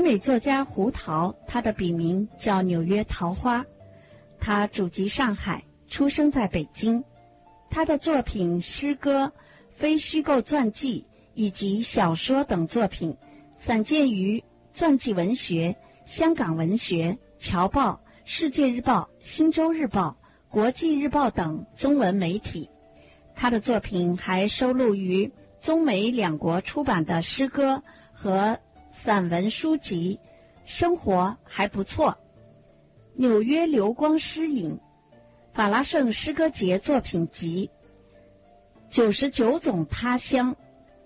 美作家胡桃，他的笔名叫纽约桃花，他祖籍上海，出生在北京。他的作品、诗歌、非虚构传记以及小说等作品散见于传记文学、香港文学、侨报、世界日报、新洲日报、国际日报等中文媒体。他的作品还收录于中美两国出版的诗歌和散文书籍《生活还不错》、纽约流光诗影、法拉盛诗歌节作品集、99种他乡、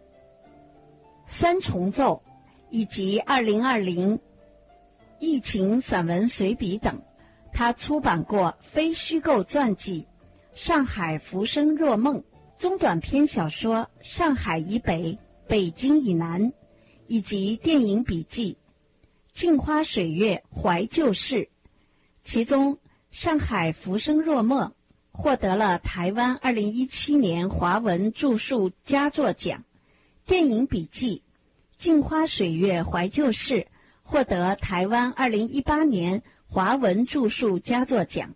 三重奏以及2020疫情散文随笔等。他出版过非虚构传记《上海浮生若梦》、中短篇小说《上海以北、北京以南》，以及电影笔记《镜花水月怀旧事》。其中《上海浮生若梦》获得了台湾2017年华文著述佳作奖，电影笔记《镜花水月怀旧事》获得台湾2018年华文著述佳作奖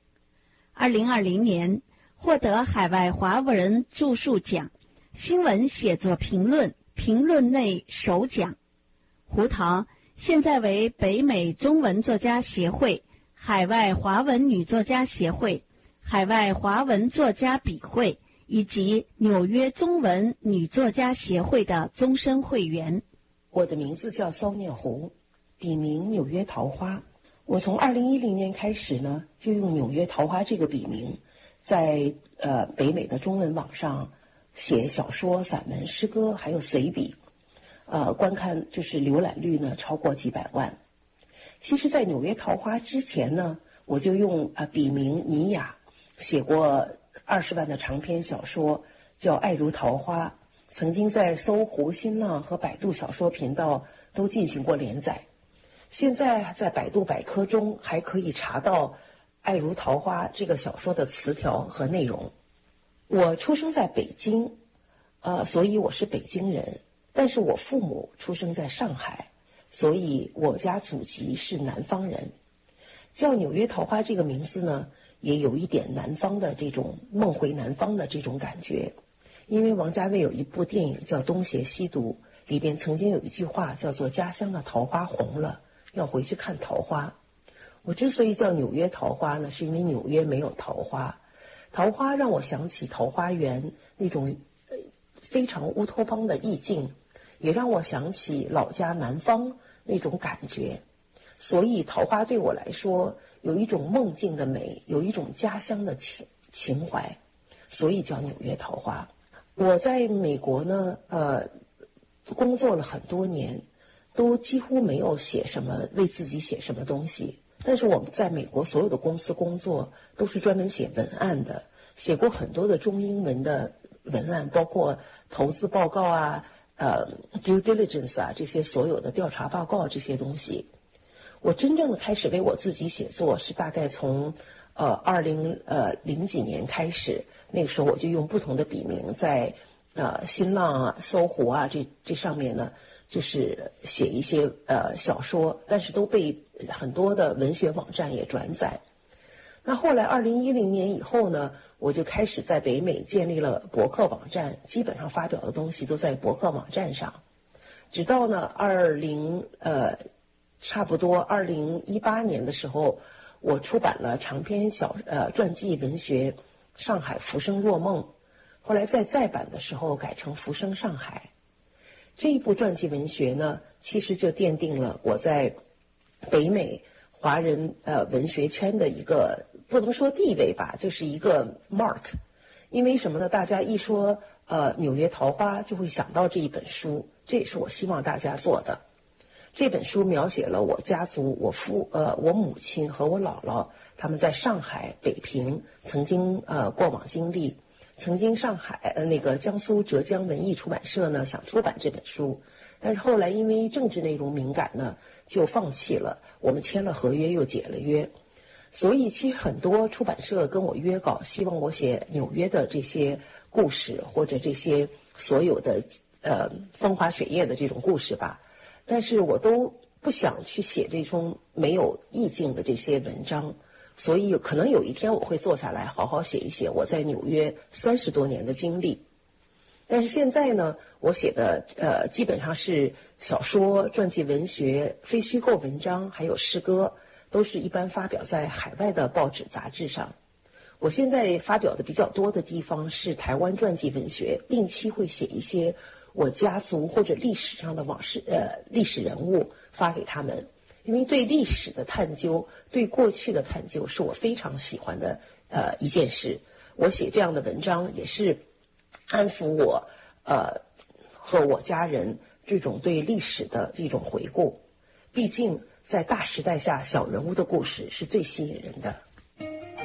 ，2020年获得海外华文著述奖新闻写作评论类首奖。胡桃现在为北美中文作家协会、海外华文女作家协会、海外华文作家笔会以及纽约中文女作家协会的终身会员。 我的名字叫骚念红，笔名纽约桃花。我从2010年开始呢，就用纽约桃花这个笔名，在北美的中文网上写小说、散文、诗歌还有随笔，观看就是浏览率呢超过几百万。其实在纽约桃花之前呢，我就用笔名倪雅写过20万的长篇小说，叫《爱如桃花》，曾经在搜狐、新浪和百度小说频道都进行过连载。现在在百度百科中还可以查到《爱如桃花》这个小说的词条和内容。我出生在北京，所以我是北京人，但是我父母出生在上海，所以我家祖籍是南方人。叫纽约桃花这个名字呢，也有一点南方的这种梦回南方的这种感觉。因为王家卫有一部电影叫《东邪西毒》，里边曾经有一句话叫做家乡的桃花红了，要回去看桃花。我之所以叫纽约桃花呢，是因为纽约没有桃花，桃花让我想起桃花源那种非常乌托邦的意境，也让我想起老家南方那种感觉。所以桃花对我来说有一种梦境的美，有一种家乡的情怀，所以叫纽约桃花。我在美国呢工作了很多年，都几乎没有为自己写什么东西。但是我们在美国所有的公司工作都是专门写文案的，写过很多的中英文的文案，包括投资报告啊、due diligence 啊，这些所有的调查报告这些东西。我真正的开始为我自己写作是大概从20几年开始，那个时候我就用不同的笔名在新浪啊、搜狐啊这上面呢，就是写一些小说，但是都被很多的文学网站也转载。那后来2010年以后呢，我就开始在北美建立了博客网站，基本上发表的东西都在博客网站上。直到呢差不多2018年的时候，我出版了长篇传记文学《上海浮生若梦》，后来在再版的时候改成《浮生上海》。这一部传记文学呢，其实就奠定了我在北美华人文学圈的一个不能说地位吧，就是一个 mark。因为什么呢？大家一说纽约桃花就会想到这一本书，这也是我希望大家做的。这本书描写了我家族，我母亲和我姥姥他们在上海、北平曾经过往经历。曾经上海江苏浙江文艺出版社呢想出版这本书，但是后来因为政治内容敏感呢就放弃了，我们签了合约又解了约。所以其实很多出版社跟我约稿，希望我写纽约的这些故事，或者这些所有的风花雪月的这种故事吧，但是我都不想去写这种没有意境的这些文章，所以可能有一天我会坐下来好好写一写我在纽约30多年的经历。但是现在呢，我写的基本上是小说、传记文学、非虚构文章，还有诗歌，都是一般发表在海外的报纸杂志上。我现在发表的比较多的地方是台湾传记文学，定期会写一些我家族或者历史上的往事，历史人物发给他们。因为对历史的探究，对过去的探究是我非常喜欢的一件事。我写这样的文章也是安抚我和我家人这种对历史的这种回顾。毕竟在大时代下，小人物的故事是最吸引人的。